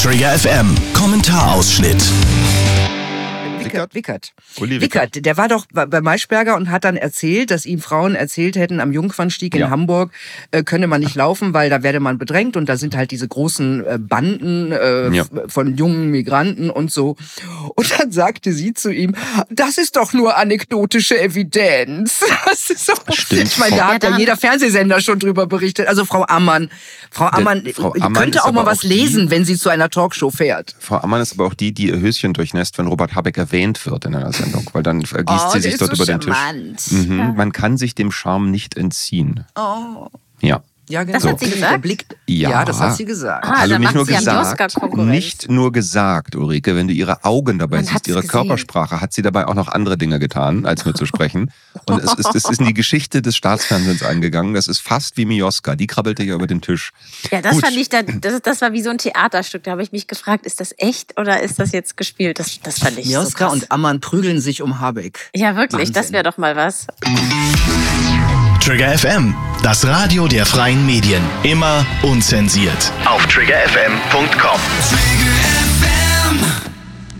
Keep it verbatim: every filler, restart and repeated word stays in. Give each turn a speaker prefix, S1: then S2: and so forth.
S1: Trigger F M Kommentarausschnitt.
S2: Wickert, Wickert.
S3: Uli
S2: Wickert. Wickert, der war doch bei Maischberger und hat dann erzählt, dass ihm Frauen erzählt hätten, am Jungfernstieg in
S3: ja.
S2: Hamburg äh, könne man nicht laufen, weil da werde man bedrängt und da sind halt diese großen äh, Banden äh,
S3: ja.
S2: f- von jungen Migranten und so. Und dann sagte sie zu ihm, das ist doch nur anekdotische Evidenz. Das ist so.
S3: Stimmt.
S2: Ich meine, da hat ja jeder Fernsehsender schon drüber berichtet. Also Frau Ammann, Frau Ammann,
S3: Der, Frau
S2: die
S3: Ammann
S2: könnte
S3: ist
S2: auch mal
S3: aber
S2: was
S3: auch die,
S2: lesen, wenn sie zu einer Talkshow fährt.
S3: Frau Ammann ist aber auch die, die ihr Höschen durchnässt, wenn Robert Habeck erwähnt wird in einer Sendung, weil dann vergießt
S2: Oh,
S3: sie sich dort
S2: so
S3: über
S2: charmant.
S3: den Tisch. Mhm. Ja. Man kann sich dem Charme nicht entziehen.
S2: Oh.
S3: Ja.
S2: Ja, genau.
S4: Das hat sie gesagt?
S2: Der Blick,
S3: ja.
S2: ja, das hat sie gesagt.
S4: Ah,
S3: also
S4: dann
S3: nicht
S4: macht
S3: nur
S4: sie ja
S3: gesagt, nicht nur gesagt, Ulrike, wenn du ihre Augen dabei
S4: Man
S3: siehst,
S4: hat's
S3: ihre
S4: gesehen.
S3: Körpersprache, hat sie dabei auch noch andere Dinge getan, als nur zu sprechen. Und es ist, es ist in die Geschichte des Staatsfernsehens eingegangen. Das ist fast wie Mioska, die krabbelte ja über den Tisch.
S4: Ja, das
S3: Gut.
S4: fand ich, da, das, das war wie so ein Theaterstück. Da habe ich mich gefragt, ist das echt oder ist das jetzt gespielt? Das, das fand ich so
S2: Mioska
S4: krass.
S2: und Ammann prügeln sich um Habeck.
S4: Ja, wirklich,
S2: Wahnsinn.
S4: das wäre doch mal was.
S1: Trigger F M, das Radio der freien Medien. Immer unzensiert. Auf trigger f m punkt com.